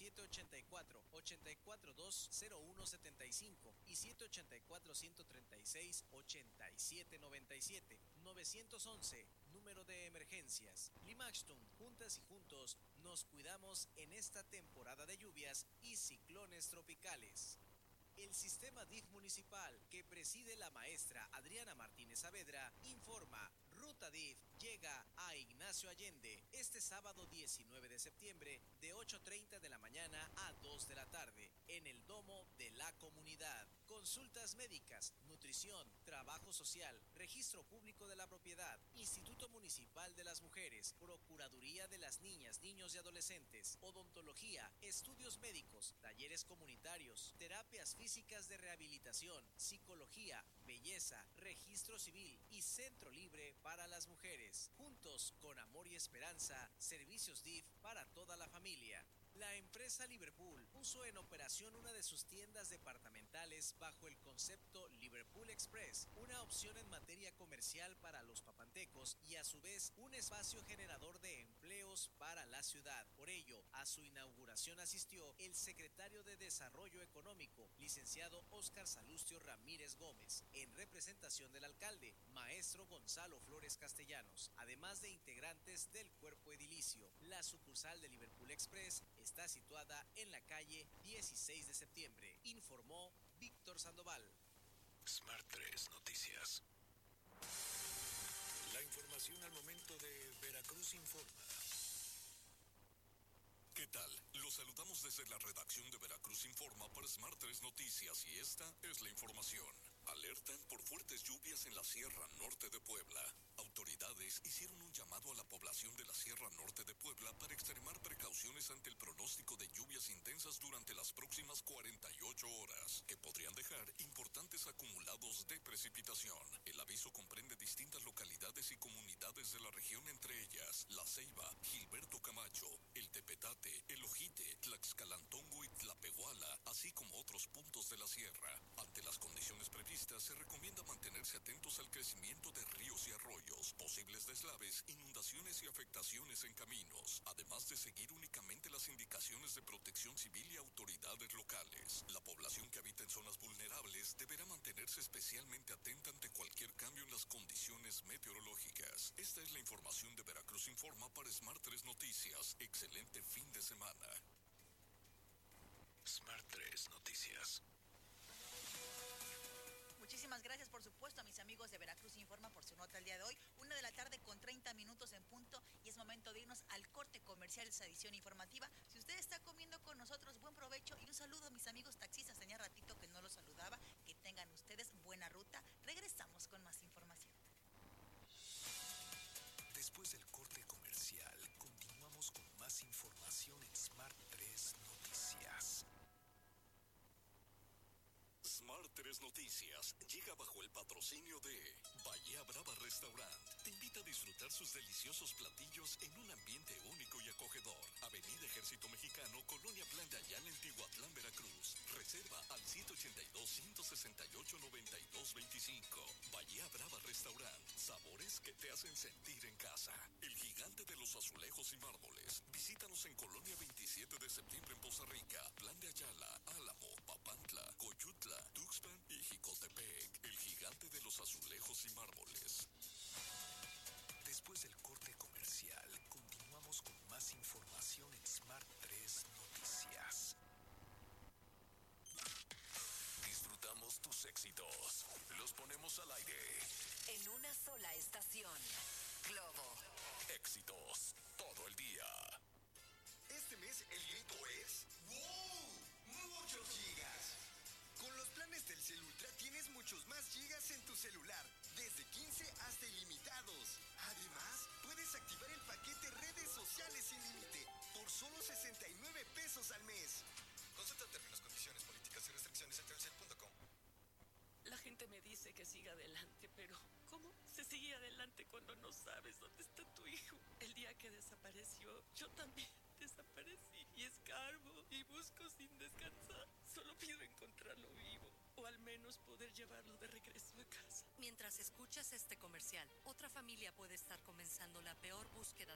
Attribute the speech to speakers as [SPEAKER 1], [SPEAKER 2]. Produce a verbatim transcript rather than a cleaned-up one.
[SPEAKER 1] siete ocho cuatro, ocho cuatro dos, cero uno siete cinco y siete ocho cuatro, uno tres seis, ocho siete nueve siete. nueve once, número de emergencias. Limaxtum, juntas y juntos, nos cuidamos en esta temporada de lluvias y ciclones tropicales. El sistema D I F municipal, que preside la maestra Adriana Martínez Saavedra, informa: Ruta D I F llega a Ignacio Allende este sábado diecinueve de septiembre de ocho treinta de la mañana a dos de la tarde en el Domo de la Comunidad. Consultas médicas, nutrición, trabajo social, registro público de la propiedad, Instituto Municipal de las Mujeres, Procuraduría de las Niñas, Niños y Adolescentes, odontología, estudios médicos, talleres comunitarios, terapias físicas de rehabilitación, psicología, belleza, registro civil y centro libre para las mujeres. Juntos, con amor y esperanza, servicios D I F para toda la familia. La empresa Liverpool puso en operación una de sus tiendas departamentales bajo el concepto Liverpool Express, una opción en materia comercial para los papantecos y a su vez un espacio generador de empleos para la ciudad. Por ello, a su inauguración asistió el secretario de Desarrollo Económico, licenciado Óscar Salustio Ramírez Gómez, en representación del alcalde, maestro Gonzalo Flores Castellanos, además de integrantes del cuerpo edilicio. La sucursal de Liverpool Express está situada en la calle dieciséis de septiembre, informó Víctor Sandoval.
[SPEAKER 2] Smart tres Noticias. La información al momento de Veracruz Informa.
[SPEAKER 3] ¿Qué tal? Los saludamos desde la redacción de Veracruz Informa para Smart tres Noticias y esta es la información. Alertan por fuertes lluvias en la Sierra Norte de Puebla. Autoridades hicieron un llamado a la población de la Sierra Norte de Puebla para extremar precauciones ante el pronóstico de lluvias intensas durante las próximas cuarenta y ocho horas, que podrían dejar importantes acumulados de precipitación. El aviso comprende distintas localidades y comunidades de la región, entre ellas La Ceiba, Gilberto Camacho, El Tepetate, El Ojite, Tlaxcalantongo y Tlapehuala, así como otros puntos de la sierra. Ante las condiciones previstas, se recomienda mantenerse atentos al crecimiento de ríos y arroyos, posibles deslaves, inundaciones y afectaciones en caminos, además de seguir únicamente las indicaciones de protección civil y autoridades locales. La población que habita en zonas vulnerables deberá mantenerse especialmente atenta ante cualquier cambio en las condiciones meteorológicas. Esta es la información de Veracruz Informa para Smart tres Noticias. Excelente fin de semana.
[SPEAKER 2] Smart tres Noticias.
[SPEAKER 4] Muchísimas gracias, por supuesto, a mis amigos de Veracruz Informa por su nota el día de hoy. Una de la tarde con treinta minutos en punto y es momento de irnos al corte comercial de esa edición informativa. Si usted está comiendo con nosotros, buen provecho y un saludo a mis amigos taxistas. Tenía ratito que no los saludaba. Que tengan ustedes buena ruta. Regresamos con más información.
[SPEAKER 2] Después del corte comercial, continuamos con más información en Smart tres Noticias.
[SPEAKER 3] Smart tres Noticias llega bajo el patrocinio de Bahía Brava Restaurant. Te invita a disfrutar sus deliciosos platillos en un ambiente único y acogedor. Avenida Ejército Mexicano, Colonia Plan de Ayala, en Tihuatlán, Veracruz. Reserva al siete ocho dos, uno seis ocho, nueve dos dos cinco. Bahía Brava Restaurant. Sabores que te hacen sentir en casa. El gigante de los azulejos y mármoles. Visítanos en Colonia veintisiete de septiembre en Poza Rica, Plan de Ayala, Álamo, Papantla, Coyutla, Tuxpan y Jicotepec. El gigante de los azulejos y mármoles.
[SPEAKER 2] Después del corte comercial, continuamos con más información en Smart tres Noticias. Disfrutamos tus éxitos. Los ponemos al aire.
[SPEAKER 5] En una sola estación. Globo.
[SPEAKER 2] Éxitos todo el día.
[SPEAKER 6] Este mes el grito es ¡wow! ¡Muchos gigas! Con los planes del Cel Ultra tienes muchos más gigas en tu celular, desde quince hasta ilimitados. Además, puedes activar el paquete redes sociales sin límite por solo sesenta y nueve pesos al mes. Consulta términos, condiciones, políticas y restricciones en telcel punto com.
[SPEAKER 7] La gente me dice que siga adelante, pero ¿cómo se sigue adelante cuando no sabes dónde está tu hijo? El día que desapareció, yo también desaparecí y escarbo y busco sin descansar. Solo pido encontrarlo vivo o al menos poder llevarlo de regreso a casa.
[SPEAKER 5] Mientras escuchas este comercial, otra familia puede estar comenzando la peor búsqueda